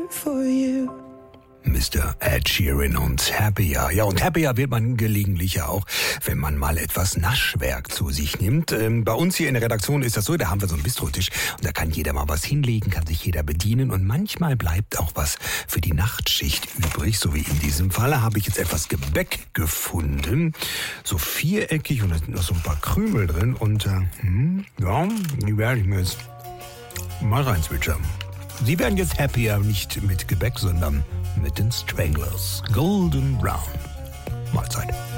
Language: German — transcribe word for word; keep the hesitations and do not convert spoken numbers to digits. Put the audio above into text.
for you. Mister Ed Sheeran und Happier. Ja, und happier wird man gelegentlich ja auch, wenn man mal etwas Naschwerk zu sich nimmt. Ähm, bei uns hier in der Redaktion ist das so, da haben wir so einen Bistrotisch und da kann jeder mal was hinlegen, kann sich jeder bedienen und manchmal bleibt auch was für die Nachtschicht übrig. So wie in diesem Fall habe ich jetzt etwas Gebäck gefunden. So viereckig und da sind noch so ein paar Krümel drin und äh, hm, ja, die werde ich mir jetzt mal reinzwitschern. Sie werden jetzt happier, nicht mit Gebäck, sondern mit den Stranglers. Golden Brown. Mahlzeit.